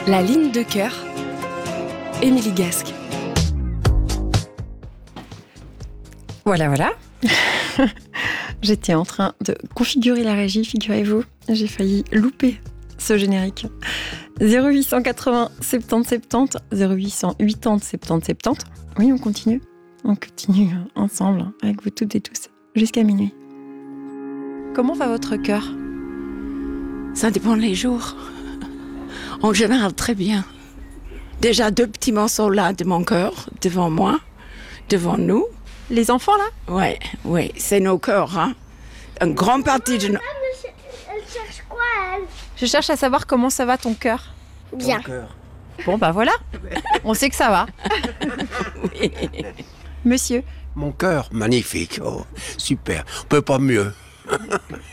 La ligne de cœur, Émilie Gasque. Voilà. J'étais en train de configurer la régie, figurez-vous. J'ai failli louper ce générique. 0880 70 70, 0800 80 70 70. Oui, on continue ensemble avec vous toutes et tous jusqu'à minuit. Comment va votre cœur ? Ça dépend les jours. En général, très bien. Déjà 2 petits morceaux là de mon cœur, devant moi, devant nous. Les enfants là ? Oui, c'est nos cœurs. Hein. Une grande partie de nos... Elle cherche quoi, elle ? Je cherche à savoir comment ça va ton cœur. Bien. Bon bah voilà, on sait que ça va. Oui. Monsieur ? Mon cœur, magnifique. Oh, super. On peut pas mieux.